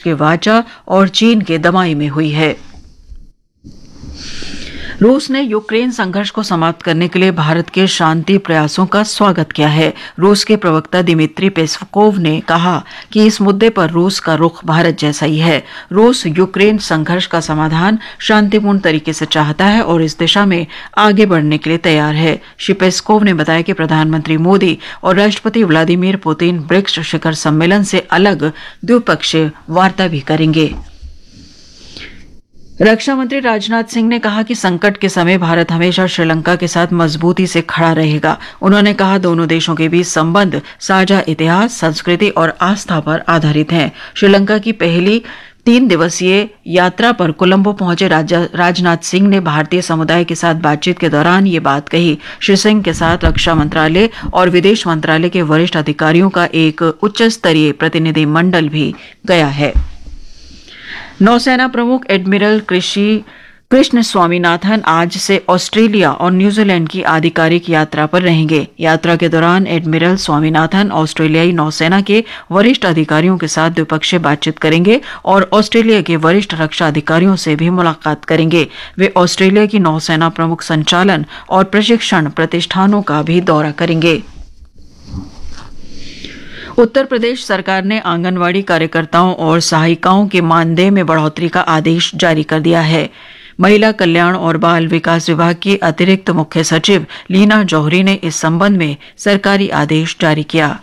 के वाचा और चीन के दमाई में हुई है। रूस ने यूक्रेन संघर्ष को समाप्त करने के लिए भारत के शांति प्रयासों का स्वागत किया है। रूस के प्रवक्ता दिमित्री पेस्कोव ने कहा कि इस मुद्दे पर रूस का रुख भारत जैसा ही है। रूस यूक्रेन संघर्ष का समाधान शांतिपूर्ण तरीके से चाहता है और इस दिशा में आगे बढ़ने के लिए तैयार है। श्री पेस्कोव ने बताया कि प्रधानमंत्री मोदी और राष्ट्रपति व्लादिमीर पुतिन ब्रिक्स शिखर सम्मेलन से अलग द्विपक्षीय वार्ता भी करेंगे। रक्षा मंत्री राजनाथ सिंह ने कहा कि संकट के समय भारत हमेशा श्रीलंका के साथ मजबूती से खड़ा रहेगा। उन्होंने कहा दोनों देशों के बीच संबंध साझा इतिहास, संस्कृति और आस्था पर आधारित हैं। श्रीलंका की पहली 3 दिवसीय यात्रा पर कोलंबो पहुंचे राजनाथ सिंह ने भारतीय समुदाय के साथ बातचीत के दौरान ये बात कही। श्री सिंह के साथ रक्षा मंत्रालय और विदेश मंत्रालय के वरिष्ठ अधिकारियों का एक उच्च स्तरीय प्रतिनिधि मंडल भी गया है। नौसेना प्रमुख एडमिरल कृष्ण स्वामीनाथन आज से ऑस्ट्रेलिया और न्यूजीलैंड की आधिकारिक यात्रा पर रहेंगे। यात्रा के दौरान एडमिरल स्वामीनाथन ऑस्ट्रेलियाई नौसेना के वरिष्ठ अधिकारियों के साथ द्विपक्षीय बातचीत करेंगे और ऑस्ट्रेलिया के वरिष्ठ रक्षा अधिकारियों से भी मुलाकात करेंगे। वे ऑस्ट्रेलिया की नौसेना प्रमुख संचालन और प्रशिक्षण प्रतिष्ठानों का भी दौरा करेंगे। उत्तर प्रदेश सरकार ने आंगनवाड़ी कार्यकर्ताओं और सहायिकाओं के मानदेय में बढ़ोतरी का आदेश जारी कर दिया है। महिला कल्याण और बाल विकास विभाग की अतिरिक्त मुख्य सचिव लीना जौहरी ने इस संबंध में सरकारी आदेश जारी किया।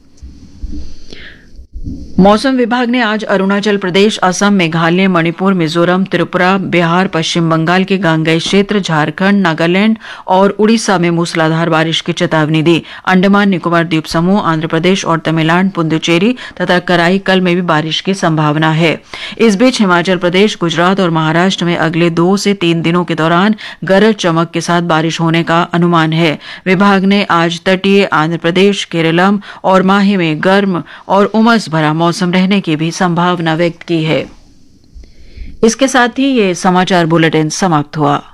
मौसम विभाग ने आज अरुणाचल प्रदेश, असम, मेघालय, मणिपुर, मिजोरम, त्रिपुरा, बिहार, पश्चिम बंगाल के गांगेय क्षेत्र, झारखंड, नागालैंड और उड़ीसा में मूसलाधार बारिश की चेतावनी दी। अंडमान निकोबार द्वीप समूह, आंध्र प्रदेश और तमिलनाडु, पुदुचेरी तथा कराईकल में भी बारिश की संभावना है। इस बीच हिमाचल प्रदेश, गुजरात और महाराष्ट्र में अगले 2 से 3 दिनों के दौरान गरज चमक के साथ बारिश होने का अनुमान है। विभाग ने आज तटीय आंध्र प्रदेश, केरलम और माहे में गर्म और उमस भरा मौसम रहने की भी संभावना व्यक्त की है। इसके साथ ही ये समाचार बुलेटिन समाप्त हुआ।